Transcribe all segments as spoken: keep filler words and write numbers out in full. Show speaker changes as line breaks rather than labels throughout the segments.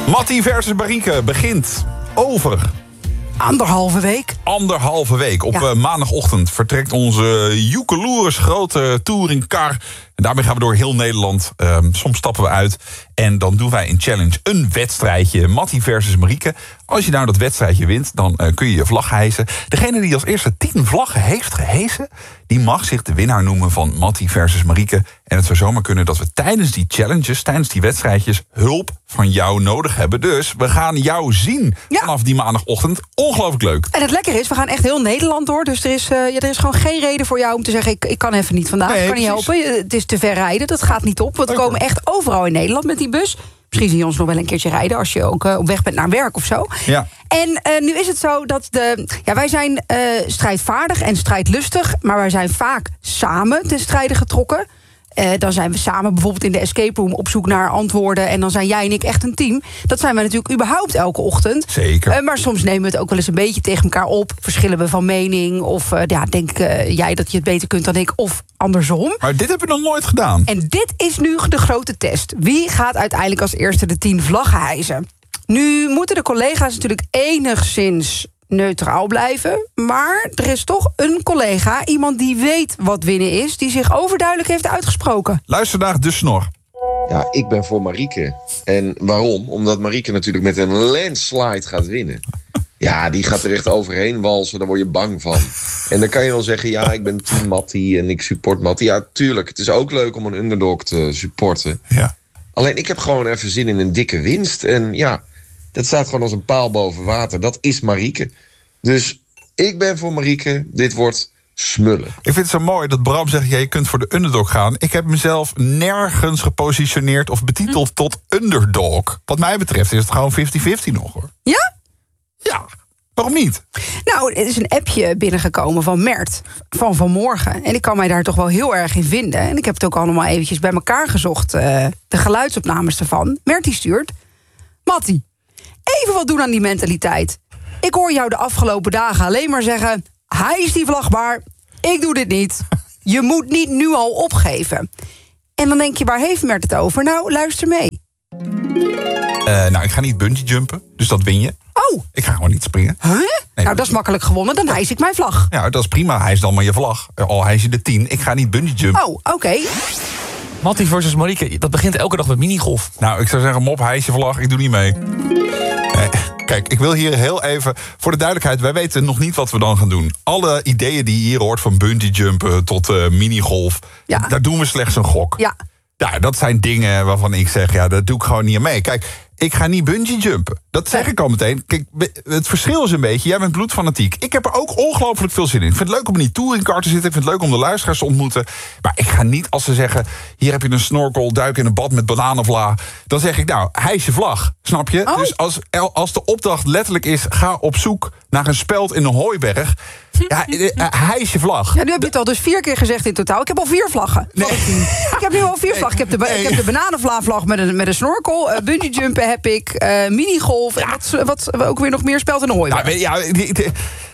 Mattie versus Marieke begint over...
Anderhalve week.
Anderhalve week. Op ja. uh, maandagochtend vertrekt onze Joekeloers grote touringcar. En daarmee gaan we door heel Nederland. Uh, soms stappen we uit. En dan doen wij in Challenge een wedstrijdje. Mattie versus Marieke. Als je nou dat wedstrijdje wint, dan uh, kun je je vlag hijsen. Degene die als eerste tien vlaggen heeft gehesen, die mag zich de winnaar noemen van Mattie versus Marieke. En het zou zomaar kunnen dat we tijdens die challenges, tijdens die wedstrijdjes, hulp van jou nodig hebben. Dus we gaan jou zien ja. vanaf die maandagochtend. Ongelooflijk leuk.
En het lekker is, we gaan echt heel Nederland door. Dus er is, uh, ja, er is gewoon geen reden voor jou om te zeggen, ik, ik kan even niet vandaag. Nee, ik kan precies. niet helpen. Het is te ver rijden. Dat gaat niet op. Want we okay. komen echt overal in Nederland met die bus. Misschien zie je ons nog wel een keertje rijden als je ook uh, op weg bent naar werk of zo. Ja. En uh, nu is het zo dat de, ja, wij zijn uh, strijdvaardig en strijdlustig, maar wij zijn vaak samen ten strijde getrokken. Uh, dan zijn we samen bijvoorbeeld in de escape room op zoek naar antwoorden. En dan zijn jij en ik echt een team. Dat zijn we natuurlijk überhaupt elke ochtend.
Zeker.
Uh, maar soms nemen we het ook wel eens een beetje tegen elkaar op. Verschillen we van mening. Of uh, ja, denk uh, jij dat je het beter kunt dan ik. Of andersom.
Maar dit hebben we nog nooit gedaan.
En dit is nu de grote test. Wie gaat uiteindelijk als eerste de tien vlaggen hijsen? Nu moeten de collega's natuurlijk enigszins neutraal blijven. Maar er is toch een collega, iemand die weet wat winnen is, die zich overduidelijk heeft uitgesproken.
Luister naar de snor.
Ja, ik ben voor Marieke. En waarom? Omdat Marieke natuurlijk met een landslide gaat winnen. Ja, die gaat er echt overheen walsen, daar word je bang van. En dan kan je wel zeggen, ja, ik ben team Mattie en ik support Mattie. Ja, tuurlijk, het is ook leuk om een underdog te supporten. Ja. Alleen, ik heb gewoon even zin in een dikke winst. En ja, dat staat gewoon als een paal boven water. Dat is Marieke. Dus ik ben voor Marieke. Dit wordt smullen. Ik
vind het zo mooi dat Bram zegt, ja, je kunt voor de underdog gaan. Ik heb mezelf nergens gepositioneerd of betiteld hm. tot underdog. Wat mij betreft is het gewoon vijftig vijftig nog, hoor.
Ja?
Ja. Waarom niet?
Nou, er is een appje binnengekomen van Mert van vanmorgen. En ik kan mij daar toch wel heel erg in vinden. En ik heb het ook allemaal eventjes bij elkaar gezocht. Uh, de geluidsopnames ervan. Mert die stuurt: Mattie, even wat doen aan die mentaliteit. Ik hoor jou de afgelopen dagen alleen maar zeggen, hij is die vlagbaar, ik doe dit niet. Je moet niet nu al opgeven. En dan denk je, waar heeft Mert het over? Nou, luister mee.
Uh, nou, ik ga niet bungee jumpen, dus dat win je.
Oh.
Ik ga gewoon niet springen.
Huh? Nee, nou, dat is makkelijk gewonnen, dan hijs ik mijn vlag.
Ja, dat is prima, hijs dan maar je vlag. Al hijs je de tien, ik ga niet bungee jumpen.
Oh, oké. Okay.
Mattie versus Marieke, dat begint elke dag met minigolf.
Nou, ik zou zeggen, mop, hijs je vlag, ik doe niet mee. Nee. Kijk, ik wil hier heel even, voor de duidelijkheid, wij weten nog niet wat we dan gaan doen. Alle ideeën die je hier hoort, van bungee jumpen tot uh, minigolf, ja. daar doen we slechts een gok.
Ja.
Ja, dat zijn dingen waarvan ik zeg, ja, dat doe ik gewoon niet aan mee. Kijk, ik ga niet bungee jumpen. Dat zeg ik al meteen. Kijk, het verschil is een beetje, jij bent bloedfanatiek. Ik heb er ook ongelooflijk veel zin in. Ik vind het leuk om in die touringcar te zitten. Ik vind het leuk om de luisteraars te ontmoeten. Maar ik ga niet als ze zeggen, hier heb je een snorkel, duik in een bad met bananenvla. Dan zeg ik, nou, hijs je vlag. Snap je? Oh. Dus als, als de opdracht letterlijk is, ga op zoek naar een speld in een hooiberg. Ja, hijs je vlag.
Ja, nu heb je het al dus vier keer gezegd in totaal. Ik heb al vier vlaggen. Nee. Ik heb nu al vier vlaggen. Ik heb de, nee. ik heb de bananenvla-vlag met een, met een snorkel. Uh, bungee jumpen heb ik. Uh, minigolf. Ja. En wat, wat ook weer nog meer speld in een hooiberg.
Nou, ja, die, die,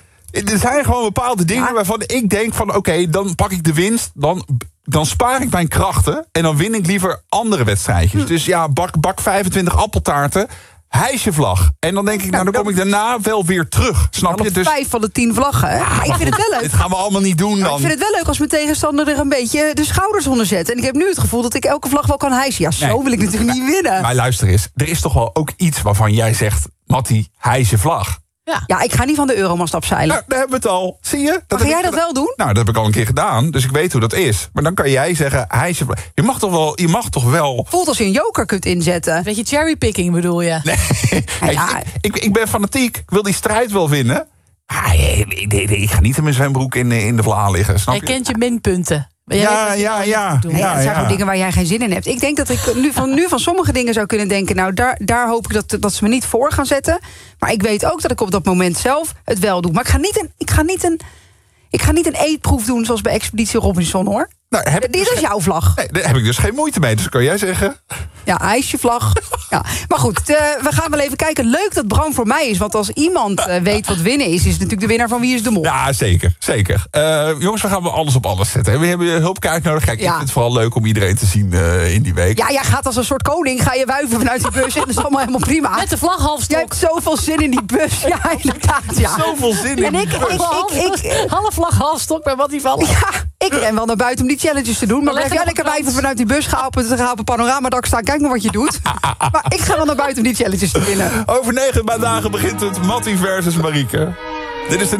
er zijn gewoon bepaalde dingen ja. waarvan ik denk van, oké, okay, dan pak ik de winst. Dan, dan spaar ik mijn krachten. En dan win ik liever andere wedstrijdjes. Hm. Dus ja, bak, bak vijfentwintig appeltaarten. Hijs je vlag. En dan denk ik, nou, dan kom ik daarna wel weer terug. Snap je? Dus
vijf van de tien vlaggen. Hè? Ja, ik vind het wel leuk.
Dit gaan we allemaal niet doen dan.
Maar ik vind het wel leuk als mijn tegenstander er een beetje de schouders onder zet. En ik heb nu het gevoel dat ik elke vlag wel kan hijsen. Ja, zo nee. wil ik natuurlijk niet winnen.
Maar luister eens, er is toch wel ook iets waarvan jij zegt, Mattie, hijs je vlag.
Ja. ja, ik ga niet van de Euromast afzeilen.
Nou, daar hebben we het al. Zie je?
Dat ga jij dat wel doen?
Nou, dat heb ik al een keer gedaan. Dus ik weet hoe dat is. Maar dan kan jij zeggen, hijs je vlag. Je mag toch wel... Je mag toch wel...
Voelt als je een joker kunt inzetten.
Beetje cherrypicking bedoel je?
Nee. Nou ja. ik, ik, ik ben fanatiek. Ik wil die strijd wel winnen. Ah, ik, ik, ik, ik ga niet in mijn zwembroek in, in de vla liggen. Snap je?
Jij kent je minpunten.
Ja, ja, ja. ja,
nee, ja dat zijn gewoon dingen waar jij geen zin in hebt. Ik denk dat ik nu van, nu van sommige dingen zou kunnen denken, nou, daar, daar hoop ik dat, dat ze me niet voor gaan zetten. Maar ik weet ook dat ik op dat moment zelf het wel doe. Maar ik ga niet een, ik ga niet een, ik ga niet een eetproef doen zoals bij Expeditie Robinson, hoor. Nou, heb Dit dus is jouw vlag.
Nee, daar heb ik dus geen moeite mee. Dus kan jij zeggen...
Ja, ijsje vlag. Ja, maar goed, uh, we gaan wel even kijken. Leuk dat Bram voor mij is, want als iemand uh, weet wat winnen is... is het natuurlijk de winnaar van Wie is de Mol.
Ja, zeker. zeker. Uh, jongens, we gaan wel alles op alles zetten. We hebben hulpkaart nodig. Kijk, ja. ik vind het vooral leuk om iedereen te zien uh, in die week.
Ja, jij gaat als een soort koning, ga je wuiven vanuit die bus... en dat is allemaal helemaal prima.
Met de vlaghalfstok.
Je hebt zoveel zin in die bus. Ja, inderdaad. Ja.
Zoveel zin in
en ik,
die bus.
Ik, ik, ik, ik,
Half vlaghalfstok bij wat die vallen.
Ja, ik ren wel naar buiten om die challenges te doen. Maar blijf jij lekker wijven vanuit die bus, ga op het, ga op het panoramadak staan... kijk maar wat je doet. Maar ik ga wel naar buiten om die challenges te winnen.
Over negen dagen begint het Mattie versus Marieke. Dit is de